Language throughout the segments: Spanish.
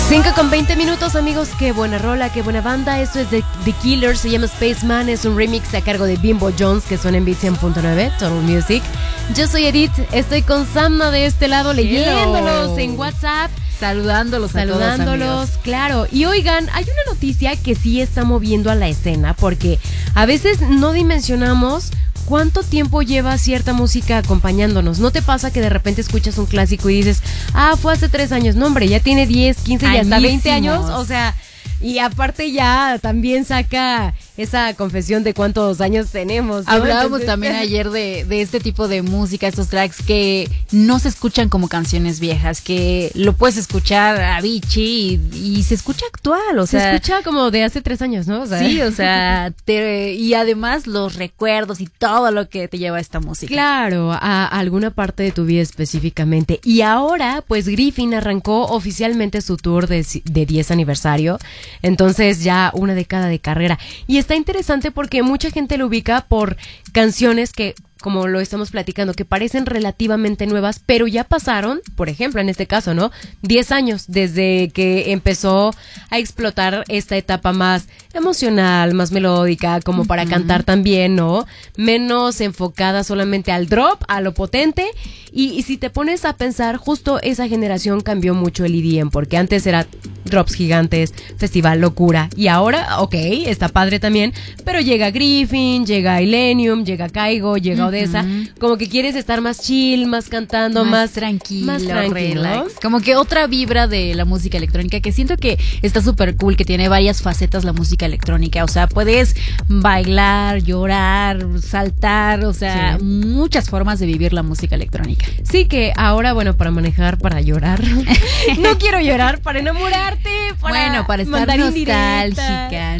5:20, amigos. Qué buena rola, qué buena banda. Esto es de The Killers, se llama Spaceman. Es un remix a cargo de Bimbo Jones que suena en Beat 100.9, Total Music. Yo soy Edith, estoy con Samna de este lado, leyéndolos en WhatsApp. Saludándolos, claro. Y oigan, hay una noticia que sí está moviendo a la escena, porque a veces no dimensionamos cuánto tiempo lleva cierta música acompañándonos. ¿No te pasa que de repente escuchas un clásico y dices, fue hace 3 años? No, hombre, ya tiene 10, 15 y hasta 20 años. O sea, y aparte ya también saca esa confesión de cuántos años tenemos, ¿no? Hablábamos también ayer de este tipo de música, estos tracks que no se escuchan como canciones viejas, que lo puedes escuchar a Avicii y se escucha actual, o sea. Se escucha como de hace 3 años, ¿no? O sea, sí, o sea, y además los recuerdos y todo lo que te lleva a esta música. Claro, a alguna parte de tu vida específicamente. Y ahora, pues Griffin arrancó oficialmente su tour de 10 aniversario, entonces ya una década de carrera. Y está interesante porque mucha gente lo ubica por canciones que, como lo estamos platicando, que parecen relativamente nuevas, pero ya pasaron, por ejemplo, en este caso, ¿no? 10 años desde que empezó a explotar esta etapa más emocional, más melódica, como para cantar también, ¿no? Menos enfocada solamente al drop, a lo potente. Y si te pones a pensar, justo esa generación cambió mucho el EDM, porque antes era drops gigantes, festival, locura. Y ahora, ok, está padre también, pero llega Griffin, llega Illenium, llega Kygo, llega Odessa. Como que quieres estar más chill, más cantando, más tranquilo, relax. Como que otra vibra de la música electrónica que siento que está súper cool, que tiene varias facetas la música electrónica. O sea, puedes bailar, llorar, saltar, o sea, sí, muchas formas de vivir la música electrónica. Sí, que ahora, bueno, para manejar, para llorar. No quiero llorar, para enamorarte, para estar nostálgica,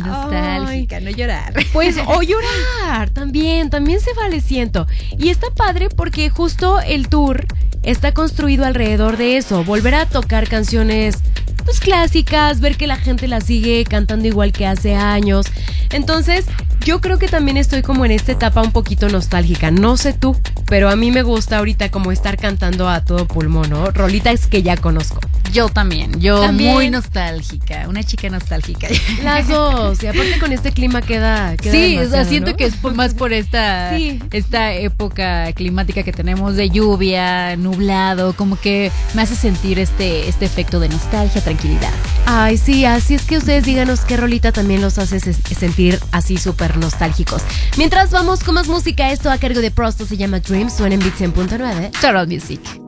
no llorar. Pues, o llorar, también se vale, siento. Y está padre porque justo el tour está construido alrededor de eso, volver a tocar canciones pues clásicas, ver que la gente las sigue cantando igual que hace años. Entonces, yo creo que también estoy como en esta etapa un poquito nostálgica. No sé tú, pero a mí me gusta ahorita como estar cantando a todo pulmón, ¿no? Rolitas que ya conozco. Yo también, muy nostálgica, una chica nostálgica. Las dos, y aparte con este clima queda sí, o sea, siento, ¿no?, que es más por esta época climática que tenemos de lluvia, nublado, como que me hace sentir este efecto de nostalgia, tranquilidad. Ay, sí, así es que ustedes díganos qué rolita también los hace sentir así súper nostálgicos. Mientras vamos con más música, esto a cargo de Prosto se llama Dreams, suena en Beat 100.9, Total Music.